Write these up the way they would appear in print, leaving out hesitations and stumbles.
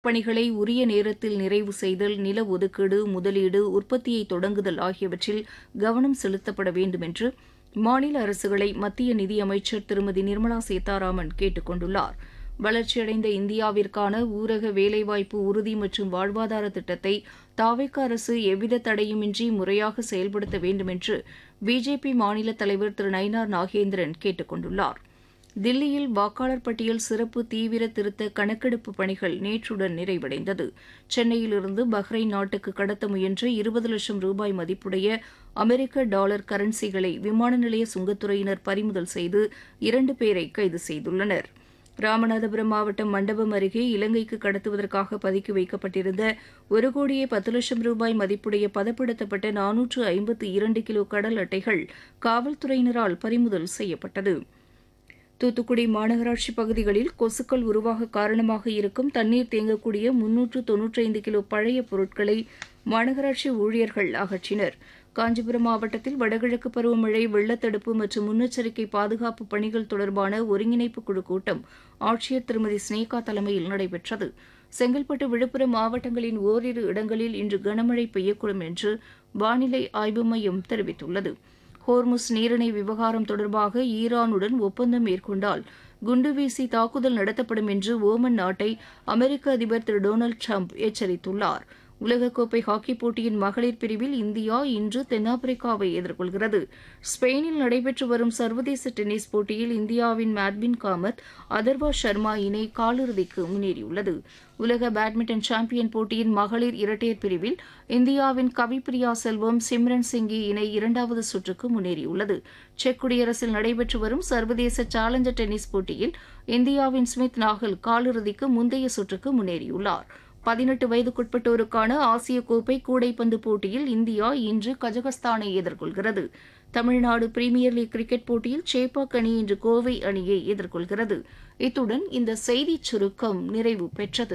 பணிகளை உரிய நேரத்தில் நிறைவு செய்தல், நில ஒதுக்கீடு, முதலீடு, உற்பத்தியை தொடங்குதல் ஆகியவற்றில் கவனம் செலுத்தப்பட வேண்டும் என்று மாநில அரசுகளை மத்திய நிதியமைச்சர் திருமதி நிர்மலா சீதாராமன் கேட்டுக் கொண்டுள்ளார். வளர்ச்சியடைந்த இந்தியாவிற்கான ஊரக வேலைவாய்ப்பு உறுதி மற்றும் வாழ்வாதார திட்டத்தை தாவேக அரசு எவ்வித தடையுமின்றி முறையாக செயல்படுத்த வேண்டும் என்று பிஜேபி மாநில தலைவர் திரு நயினார் நாகேந்திரன் கேட்டுக் கொண்டுள்ளார். தில்லியில் வாக்காளர் பட்டியல் சிறப்பு தீவிர திருத்த கணக்கெடுப்பு பணிகள் நேற்றுடன் நிறைவடைந்தது. சென்னையிலிருந்து பஹ்ரைன் நாட்டுக்கு கடத்த முயன்ற 20 லட்சம் ரூபாய் மதிப்புடைய அமெரிக்க டாலர் கரன்சிகளை விமான நிலைய சுங்கத்துறையினர் பறிமுதல் செய்து 2 பேரை கைது செய்துள்ளனர். ராமநாதபுரம் மாவட்டம் மண்டபம் அருகே இலங்கைக்கு கடத்துவதற்காக பதுக்கி வைக்கப்பட்டிருந்த 1,10,00,000 ரூபாய் மதிப்புடைய பதப்படுத்தப்பட்ட 452 கிலோ கடல் அட்டைகள் காவல்துறையினரால் பறிமுதல் செய்யப்பட்டது. தூத்துக்குடி மாநகராட்சி பகுதிகளில் கொசுக்கள் உருவாக காரணமாக இருக்கும் தண்ணீர் தேங்கக்கூடிய 395 கிலோ பழைய பொருட்களை மாநகராட்சி ஊழியர்கள் அகற்றினர். காஞ்சிபுரம் மாவட்டத்தில் வடகிழக்கு பருவமழை, வெள்ளத்தடுப்பு மற்றும் முன்னெச்சரிக்கை பாதுகாப்பு பணிகள் தொடர்பான ஒருங்கிணைப்பு குழு கூட்டம் ஆட்சியர் திருமதி ஸ்னேகா தலைமையில் நடைபெற்றது. செங்கல்பட்டு, விழுப்புரம் மாவட்டங்களின் ஓரிரு இடங்களில் இன்று கனமழை பெய்யக்கூடும் என்று வானிலை ஆய்வு மையம் தெரிவித்துள்ளது. ஹோர்முஸ் நீரிணை விவகாரம் தொடர்பாக ஈரானுடன் ஒப்பந்தம் மேற்கொண்டால் குண்டு வீசி தாக்குதல் நடத்தப்படும் என்று ஓமன் நாட்டை அமெரிக்க அதிபர் திரு டொனால்டு ட்ரம்ப் எச்சரித்துள்ளார். உலகக்கோப்பை ஹாக்கிப் போட்டியின் மகளிர் பிரிவில் இந்தியா இன்று தென்னாப்பிரிக்காவை எதிர்கொள்கிறது. ஸ்பெயினில் நடைபெற்று வரும் சர்வதேச டென்னிஸ் போட்டியில் இந்தியாவின் மேட்வின் காமத், அதர்வா சர்மா இணை காலிறுதிக்கு முன்னேறியுள்ளது. உலக பேட்மிண்டன் சாம்பியன் போட்டியின் மகளிர் இரட்டையர் பிரிவில் இந்தியாவின் கவிப்பிரியா செல்வம், சிம்ரன் சிங்கி இணை 2வது சுற்றுக்கு முன்னேறியுள்ளது. செக் குடியரசில் நடைபெற்று வரும் சர்வதேச சேலஞ்சர் டென்னிஸ் போட்டியில் இந்தியாவின் ஸ்மித் நாகல் காலிறுதிக்கு முந்தைய சுற்றுக்கு முன்னேறியுள்ளார். 18 வயதுக்குட்பட்டோருக்கான ஆசிய கோப்பை கூடைப்பந்து போட்டியில் இந்தியா இன்று கஜகஸ்தானை எதிர்கொள்கிறது. தமிழ்நாடு பிரீமியர் லீக் கிரிக்கெட் போட்டியில் சேப்பாக் அணி இன்று கோவை அணியை எதிர்கொள்கிறது. இத்துடன் இந்த செய்திச் சுருக்கம் நிறைவு பெற்றது.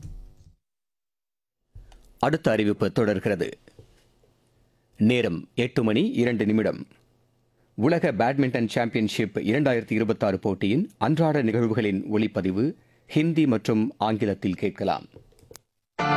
அடுத்த அறிவிப்பு தொடர்கிறது. நேரம் 8:02. உலக பேட்மிண்டன் சாம்பியன்ஷிப் 2026 போட்டியின் அன்றாட நிகழ்வுகளின் ஒளிப்பதிவு ஹிந்தி மற்றும் ஆங்கிலத்தில் கேட்கலாம்.